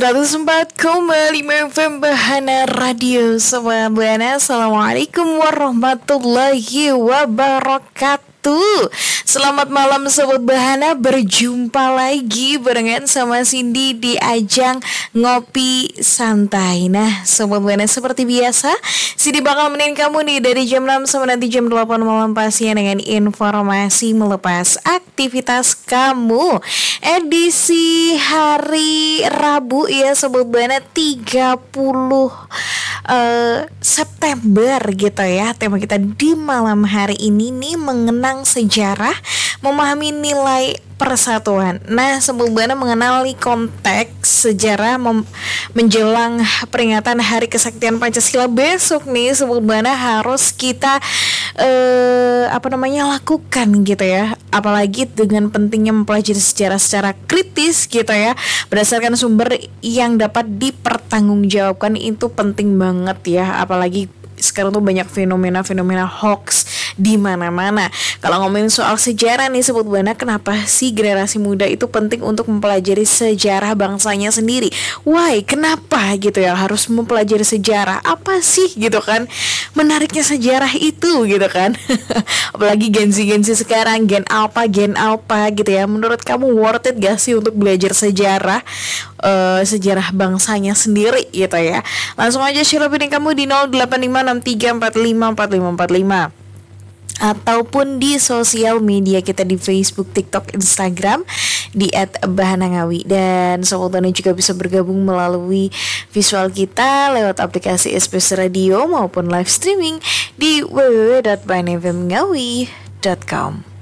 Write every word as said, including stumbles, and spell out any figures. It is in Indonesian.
seratus empat koma lima F M Bahana Radio. Sobat Buana, Assalamualaikum warahmatullahi wabarakatuh. Selamat malam Sobat Bahana, berjumpa lagi barengan sama Cindy di ajang Ngopi Santai. Nah Sobat Bahana, seperti biasa Cindy bakal menemani kamu nih dari jam enam sampai nanti jam delapan malam, pastinya dengan informasi melepas aktivitas kamu. Edisi hari Rabu ya Sobat Bahana, tiga puluh uh, September gitu ya. Tema kita di malam hari ini nih mengenang sejarah, memahami nilai persatuan. Nah, sebelumnya mengenali konteks sejarah mem- menjelang peringatan Hari Kesaktian Pancasila besok nih, sebelumnya harus kita eh, apa namanya lakukan gitu ya. Apalagi dengan pentingnya mempelajari sejarah secara kritis gitu ya, berdasarkan sumber yang dapat dipertanggungjawabkan, itu penting banget ya. Apalagi sekarang tuh banyak fenomena-fenomena hoax di mana-mana. Kalau ngomongin soal sejarah nih Sobat Buana, kenapa sih generasi muda itu penting untuk mempelajari sejarah bangsanya sendiri? Why? Kenapa gitu ya harus mempelajari sejarah? Apa sih gitu kan menariknya sejarah itu gitu kan? Apalagi Gen Z Gen Z sekarang, Gen Alpha, Gen Alpha gitu ya. Menurut kamu worth it gak sih untuk belajar sejarah uh, sejarah bangsanya sendiri gitu ya? Langsung aja share opini kamu di nol delapan lima enam tiga empat lima empat lima empat lima ataupun di sosial media kita di Facebook, TikTok, Instagram di et bahanangawi. Dan Sobat Buana juga bisa bergabung melalui visual kita lewat aplikasi S B S Radio maupun live streaming di w w w dot bahanafmngawi dot com.